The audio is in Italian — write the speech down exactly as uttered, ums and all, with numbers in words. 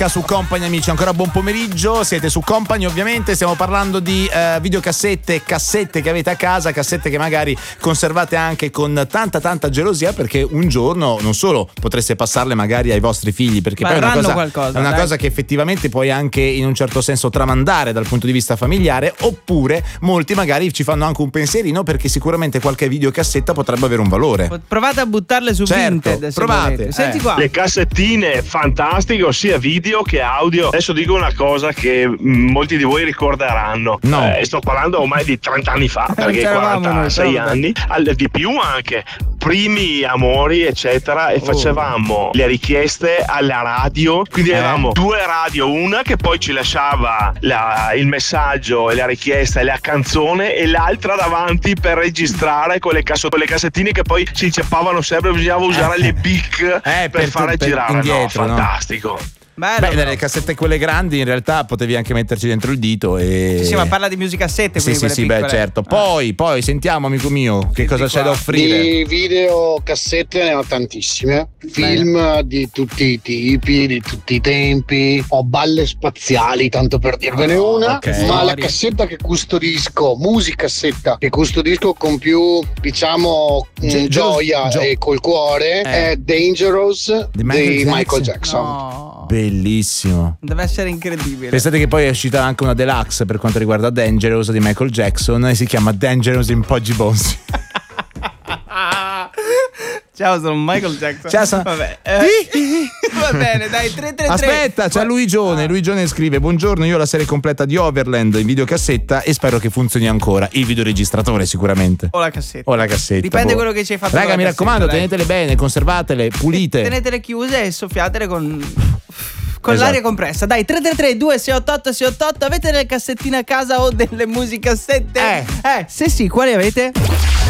Su Company, amici, ancora buon pomeriggio, siete su Company ovviamente, stiamo parlando di uh, videocassette, cassette che avete a casa, cassette che magari conservate anche con tanta tanta gelosia, perché un giorno non solo potreste passarle magari ai vostri figli, perché poi è una, cosa, qualcosa, è una cosa che effettivamente puoi anche in un certo senso tramandare dal punto di vista familiare, oppure molti magari ci fanno anche un pensierino perché sicuramente qualche videocassetta potrebbe avere un valore. Provate a buttarle su certo, Vinted, provate. Eh. Senti qua. Le cassettine fantastiche, ossia video che audio. Adesso dico una cosa che mh, molti di voi ricorderanno. No. Eh, sto parlando ormai di trenta anni fa, perché quarantasei anni, al, di più anche. Primi amori, eccetera, e oh. facevamo le richieste alla radio. Quindi eh. avevamo due radio, una che poi ci lasciava la, il messaggio e la richiesta e la canzone, e l'altra davanti per registrare con le, casso, con le cassettine che poi si inceppavano sempre, bisognava usare le pic eh, per, per fare per girare. Indietro, no, fantastico. No? Bello, Beh, nelle cassette quelle grandi in realtà potevi anche metterci dentro il dito e... Sì, sì, ma parla di musicassette, sì, quindi sì, sì, piccole. beh, certo. Ah. Poi, poi sentiamo, amico mio, che cosa c'è da offrire. Di videocassette ne ho tantissime, film Bene. di tutti i tipi, di tutti i tempi, ho balle spaziali, tanto per dirvene oh, una, okay. ma la cassetta che custodisco, musicassetta che custodisco con più, diciamo, G- gioia gio- e col cuore, eh. è Dangerous di Michael, di Jackson. Michael Jackson. No. Bellissimo. Deve essere incredibile. Pensate che poi è uscita anche una deluxe per quanto riguarda Dangerous di Michael Jackson e si chiama Dangerous in Poggi Bonzi. Ciao, sono Michael Jackson. Ciao, sono... Vabbè. Eh, va bene, dai, tre tre tre. Aspetta, c'è Luigione. Luigione scrive: buongiorno, io ho la serie completa di Overland in videocassetta e spero che funzioni ancora. Il videoregistratore sicuramente. O la cassetta. O la cassetta. Dipende boh. quello che ci hai fatto. Raga, mi raccomando, cassetta, tenetele dai. bene, conservatele, pulite. Tenetele chiuse e soffiatele con... con esatto. l'aria compressa. Dai, tre tre tre due sei otto otto sei otto otto. Avete delle cassettine a casa o delle musicassette? Eh. Eh, se sì, quali avete?